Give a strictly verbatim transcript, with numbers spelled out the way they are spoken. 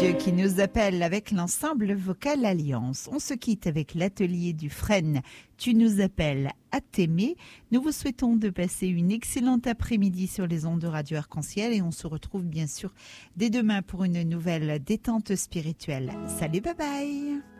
Dieu qui nous appelle avec l'ensemble vocal Alliance. On se quitte avec l'atelier du Frêne. Tu nous appelles à t'aimer. Nous vous souhaitons de passer une excellente après-midi sur les ondes de Radio Arc-en-Ciel et on se retrouve bien sûr dès demain pour une nouvelle détente spirituelle. Salut, bye bye.